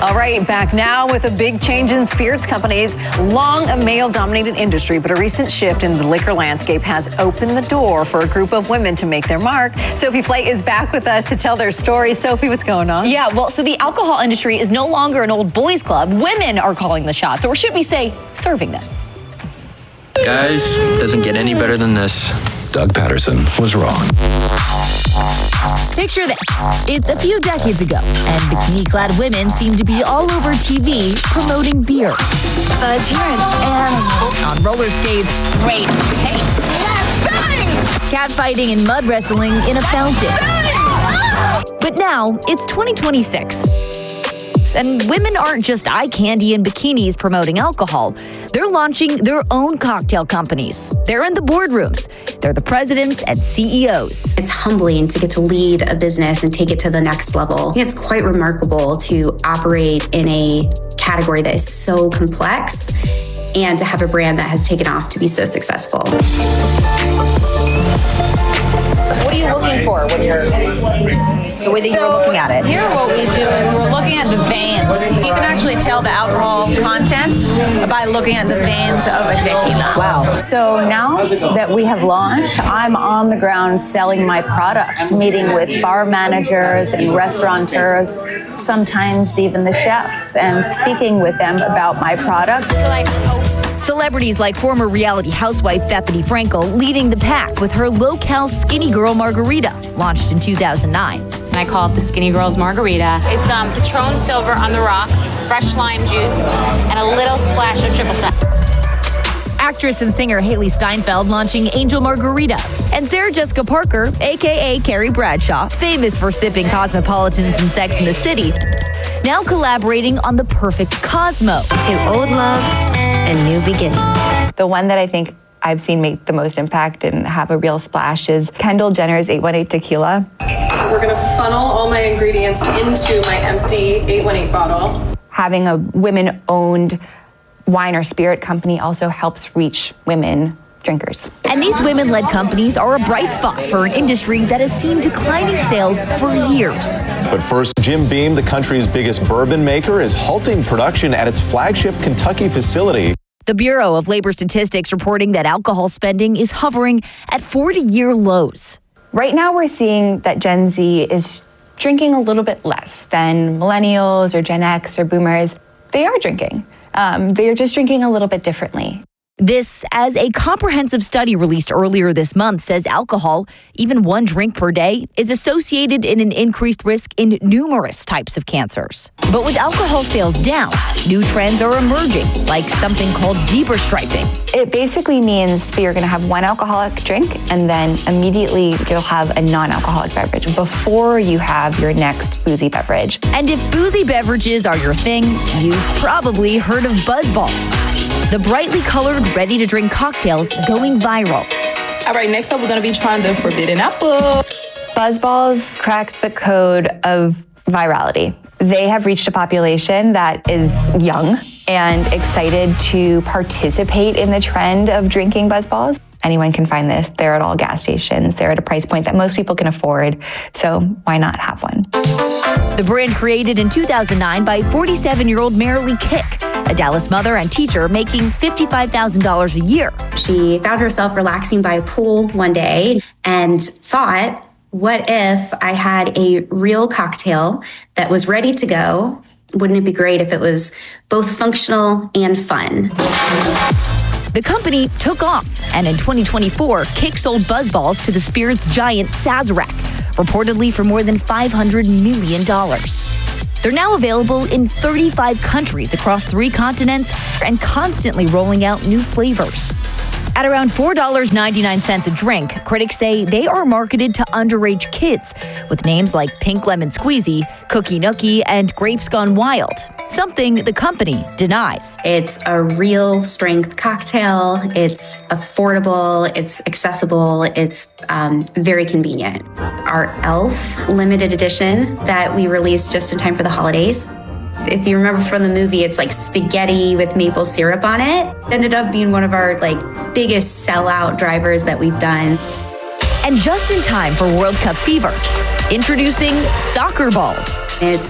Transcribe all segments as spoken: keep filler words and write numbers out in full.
All right, back now with a big change in spirits companies. Long a male-dominated industry, but a recent shift in the liquor landscape has opened the door for a group of women to make their mark. Sophie Flay is back with us to tell their story. Sophie, what's going on? Yeah, well, so the alcohol industry is no longer an old boys club. Women are calling the shots, or should we say, serving them. Guys, doesn't get any better than this. Doug Patterson was wrong. Picture this. It's a few decades ago, and bikini-clad women seem to be all over T V promoting beer. But you're an animal. On roller skates. Great taste. Spelling! Catfighting and mud wrestling in a fountain. But now, it's twenty twenty-six. And women aren't just eye candy in bikinis promoting alcohol. They're launching their own cocktail companies. They're in the boardrooms. They're the presidents and C E Os. It's humbling to get to lead a business and take it to the next level. It's quite remarkable to operate in a category that is so complex and to have a brand that has taken off to be so successful. What are you looking for when you're the way that so you're looking at it? Here what we do is we're looking at the veins. You can actually tell the alcohol content by looking at the veins of a tequila. Wow. So now that we have launched, I'm on the ground selling my product, meeting with bar managers and restaurateurs, sometimes even the chefs, and speaking with them about my product. Like, Celebrities like former reality housewife Bethany Frankel leading the pack with her low-cal Skinny Girl Margarita, launched in two thousand nine. And I call it the Skinny Girls Margarita. It's um, Patron Silver on the rocks, fresh lime juice, and a little splash of triple sec. Actress and singer Haley Steinfeld launching Angel Margarita. And Sarah Jessica Parker, a k a. Carrie Bradshaw, famous for sipping Cosmopolitans and Sex in the City, now collaborating on the perfect Cosmo. To old loves and new beginnings. The one that I think I've seen make the most impact and have a real splash is Kendall Jenner's eight one eight tequila. We're gonna funnel all my ingredients into my empty eight one eight bottle. Having a women-owned wine or spirit company also helps reach women drinkers. And these women-led companies are a bright spot for an industry that has seen declining sales for years. But first, Jim Beam, the country's biggest bourbon maker, is halting production at its flagship Kentucky facility. The Bureau of Labor Statistics reporting that alcohol spending is hovering at forty-year lows. Right now, we're seeing that Gen Z is drinking a little bit less than millennials or Gen X or boomers. They are drinking. Um, they're just drinking a little bit differently. This, as a comprehensive study released earlier this month says alcohol, even one drink per day, is associated in an increased risk in numerous types of cancers. But with alcohol sales down, new trends are emerging, like something called zebra striping. It basically means that you're going to have one alcoholic drink and then immediately you'll have a non-alcoholic beverage before you have your next boozy beverage. And if boozy beverages are your thing, you've probably heard of BuzzBallz. The brightly colored, ready-to-drink cocktails going viral. All right, next up, we're going to be trying the Forbidden Apple. BuzzBallz cracked the code of virality. They have reached a population that is young and excited to participate in the trend of drinking BuzzBallz. Anyone can find this. They're at all gas stations. They're at a price point that most people can afford. So why not have one? The brand created in two thousand nine by forty-seven-year-old Marilee Kick, a Dallas mother and teacher making fifty-five thousand dollars a year. She found herself relaxing by a pool one day and thought, what if I had a real cocktail that was ready to go? Wouldn't it be great if it was both functional and fun? The company took off, and in twenty twenty-four, Kick sold BuzzBallz to the spirits giant Sazerac, reportedly for more than five hundred million dollars. They're now available in thirty-five countries across three continents and constantly rolling out new flavors. At around four dollars and ninety-nine cents a drink, critics say they are marketed to underage kids with names like Pink Lemon Squeezy, Cookie Nookie, and Grapes Gone Wild, something the company denies. It's a real strength cocktail. It's affordable. It's accessible. It's um, very convenient. Our Elf limited edition that we released just in time for the holidays. If you remember from the movie, it's like spaghetti with maple syrup on it. It ended up being one of our like biggest sellout drivers that we've done. And just in time for World Cup fever, introducing Soccer Balls. It's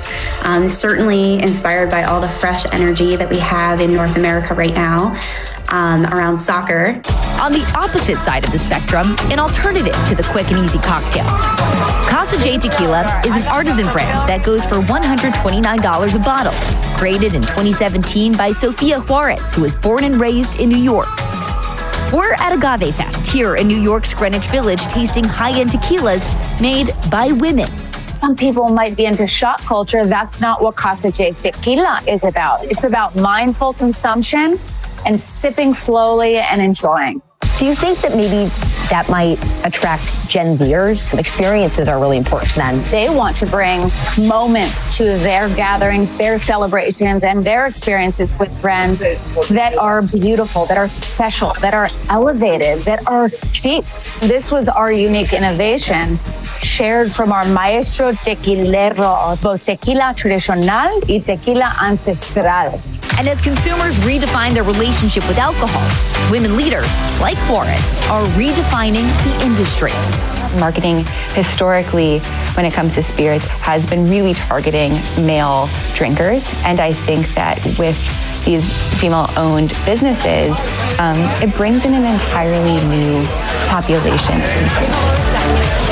Um, certainly inspired by all the fresh energy that we have in North America right now um, around soccer. On the opposite side of the spectrum, an alternative to the quick and easy cocktail. Casa J Tequila is an artisan brand that goes for one hundred twenty-nine dollars a bottle. Created in twenty seventeen by Sofia Juarez, who was born and raised in New York. We're at Agave Fest here in New York's Greenwich Village, tasting high-end tequilas made by women. Some people might be into shot culture. That's not what Casa J Tequila is about. It's about mindful consumption and sipping slowly and enjoying. Do you think that maybe that might attract Gen Zers? Experiences are really important to them. They want to bring moments to their gatherings, their celebrations, and their experiences with friends that are beautiful, that are special, that are elevated, that are cheap. This was our unique innovation, shared from our maestro tequilero, both tequila tradicional y tequila ancestral. And as consumers redefine their relationship with alcohol, women leaders like Juarez are redefining the industry. Marketing historically, when it comes to spirits, has been really targeting male drinkers. And I think that with these female-owned businesses, um, it brings in an entirely new population of consumers.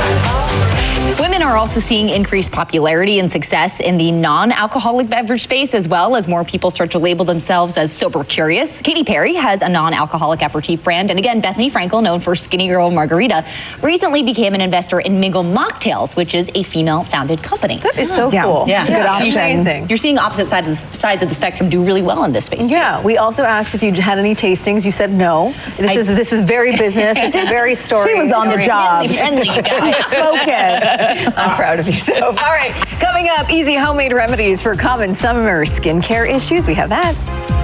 Women are also seeing increased popularity and success in the non-alcoholic beverage space, as well as more people start to label themselves as sober curious. Katy Perry has a non-alcoholic aperitif brand. And again, Bethany Frankel, known for Skinny Girl Margarita, recently became an investor in Mingle Mocktails, which is a female-founded company. That is so yeah. cool. Yeah, it's a good option. Amazing. You're seeing opposite sides of, the, sides of the spectrum do really well in this space, too. Yeah, we also asked if you had any tastings. You said no. This I, is this is very business. This is very story. She was on the job. Friendly, you guys. Focus. I'm proud of you, so. All right, coming up, easy homemade remedies for common summer skincare issues. We have that.